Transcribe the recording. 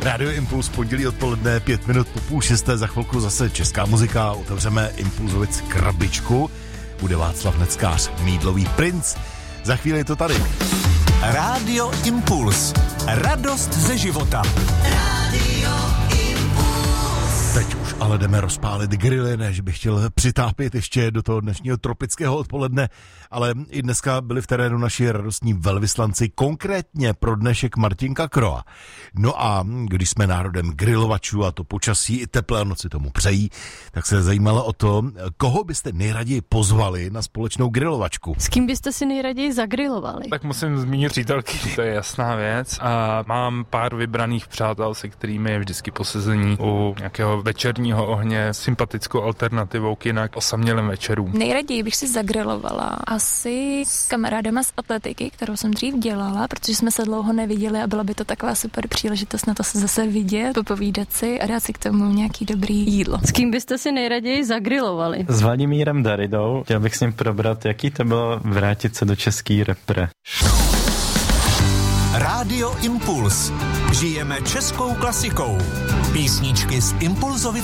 Rádio Impuls, pondělí odpoledne, 5 minut po 5:30, za chvilku zase česká muzika, otevřeme Impulzovic krabičku, bude Václav Neckář, Mýdlový princ, za chvíli je to tady. Rádio Impuls, radost ze života. Rádio Impuls. Teď už ale jdeme rozpálit grily, ne, že bych chtěl přitápět ještě do toho dnešního tropického odpoledne, ale i dneska byli v terénu naši radostní velvyslanci, konkrétně pro dnešek Martinka Kroa. No a když jsme národem grilovačů a to počasí i teplé noci tomu přejí, tak se zajímalo o to, koho byste nejraději pozvali na společnou grilovačku. S kým byste si nejraději zagrilovali? Tak musím zmínit přítelky, to je jasná věc. A mám pár vybraných přátel, se kterými je vždycky posezení u nějakého večerního ohně, sympatickou alternativou k jinak osamělým večerům. Nejraději bych si zagrilovala asi s kamarádama z atletiky, kterou jsem dřív dělala, protože jsme se dlouho neviděli a byla by to taková super příležitost na to se zase vidět, popovídat si a dát si k tomu nějaký dobrý jídlo. S kým byste si nejraději zagrilovali? S Vladimírem Daridou. Chtěl bych s ním probrat, jaký to bylo vrátit se do český repre. Rádio Impuls. Žijeme českou klasikou. Písničky z Impulzovic